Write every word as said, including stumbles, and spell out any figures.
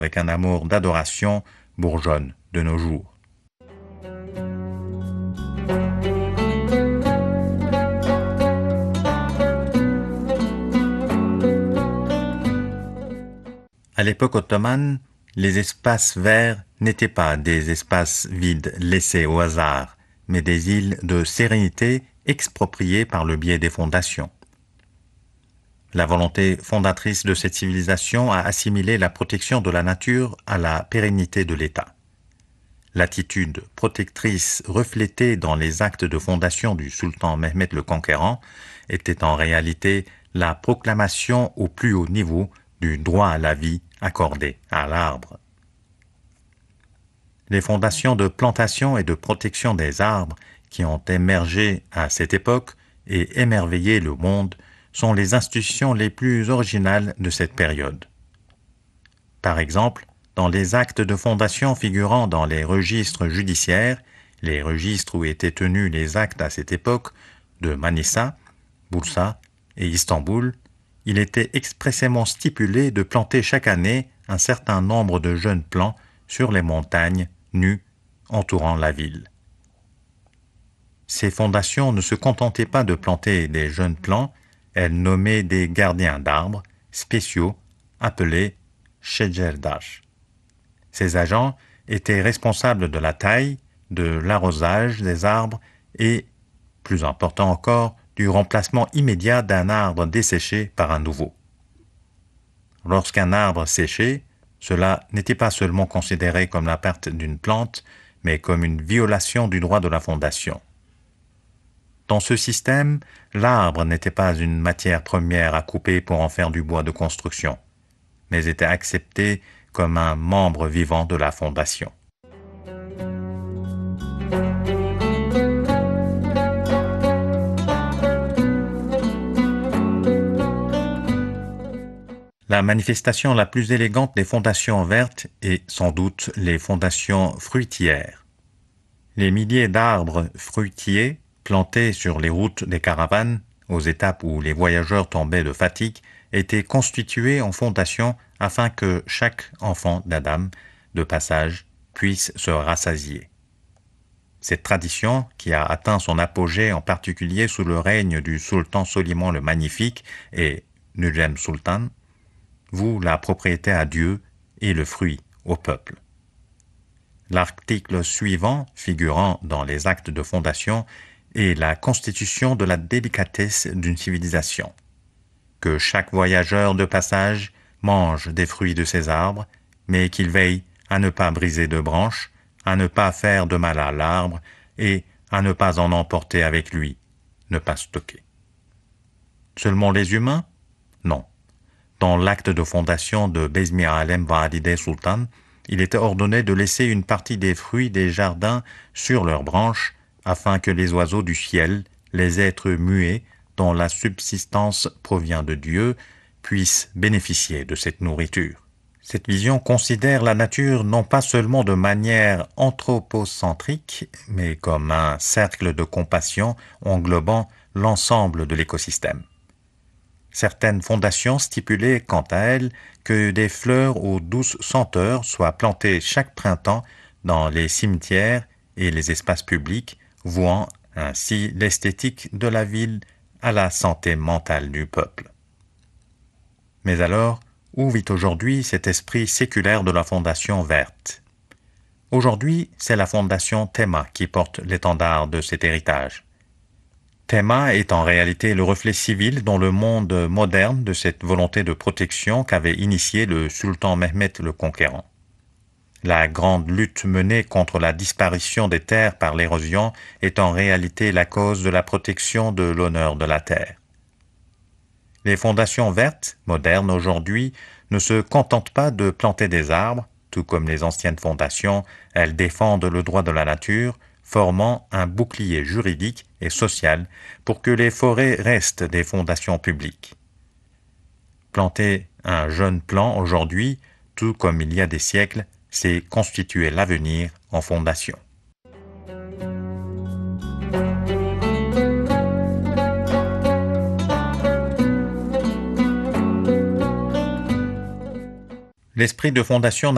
avec un amour d'adoration bourgeonne de nos jours. À l'époque ottomane, les espaces verts n'étaient pas des espaces vides laissés au hasard, mais des îles de sérénité expropriées par le biais des fondations. La volonté fondatrice de cette civilisation a assimilé la protection de la nature à la pérennité de l'État. L'attitude protectrice reflétée dans les actes de fondation du sultan Mehmed le Conquérant était en réalité la proclamation au plus haut niveau du droit à la vie accordé à l'arbre. Les fondations de plantation et de protection des arbres qui ont émergé à cette époque et émerveillé le monde sont les institutions les plus originales de cette période. Par exemple, dans les actes de fondation figurant dans les registres judiciaires, les registres où étaient tenus les actes à cette époque de Manisa, Bursa et Istanbul, il était expressément stipulé de planter chaque année un certain nombre de jeunes plants sur les montagnes nues entourant la ville. Ces fondations ne se contentaient pas de planter des jeunes plants, elles nommaient des gardiens d'arbres spéciaux appelés Shejerdash. Ces agents étaient responsables de la taille, de l'arrosage des arbres et, plus important encore, du remplacement immédiat d'un arbre desséché par un nouveau. Lorsqu'un arbre séchait, cela n'était pas seulement considéré comme la perte d'une plante, mais comme une violation du droit de la fondation. Dans ce système, l'arbre n'était pas une matière première à couper pour en faire du bois de construction, mais était accepté comme un membre vivant de la fondation. La manifestation la plus élégante des fondations vertes est sans doute les fondations fruitières. Les milliers d'arbres fruitiers plantés sur les routes des caravanes, aux étapes où les voyageurs tombaient de fatigue, étaient constitués en fondations afin que chaque enfant d'Adam de passage puisse se rassasier. Cette tradition, qui a atteint son apogée en particulier sous le règne du sultan Soliman le Magnifique et Nurem Sultan, voue la propriété à Dieu et le fruit au peuple. L'article suivant, figurant dans les actes de fondation, est la constitution de la délicatesse d'une civilisation. Que chaque voyageur de passage mange des fruits de ces arbres, mais qu'il veille à ne pas briser de branches, à ne pas faire de mal à l'arbre et à ne pas en emporter avec lui, ne pas stocker. Seulement les humains? Non. Dans l'acte de fondation de Bezmi Alem Valide Sultan, il était ordonné de laisser une partie des fruits des jardins sur leurs branches afin que les oiseaux du ciel, les êtres muets dont la subsistance provient de Dieu, puissent bénéficier de cette nourriture. Cette vision considère la nature non pas seulement de manière anthropocentrique, mais comme un cercle de compassion englobant l'ensemble de l'écosystème. Certaines fondations stipulaient, quant à elles, que des fleurs aux douces senteurs soient plantées chaque printemps dans les cimetières et les espaces publics, vouant ainsi l'esthétique de la ville à la santé mentale du peuple. Mais alors, où vit aujourd'hui cet esprit séculaire de la Fondation verte? Aujourd'hui, c'est la Fondation Tema qui porte l'étendard de cet héritage. Tema est en réalité le reflet civil dans le monde moderne de cette volonté de protection qu'avait initiée le sultan Mehmed le Conquérant. La grande lutte menée contre la disparition des terres par l'érosion est en réalité la cause de la protection de l'honneur de la terre. Les fondations vertes, modernes aujourd'hui, ne se contentent pas de planter des arbres, tout comme les anciennes fondations, elles défendent le droit de la nature, formant un bouclier juridique et social pour que les forêts restent des fondations publiques. Planter un jeune plant aujourd'hui, tout comme il y a des siècles, c'est constituer l'avenir en fondation. L'esprit de fondation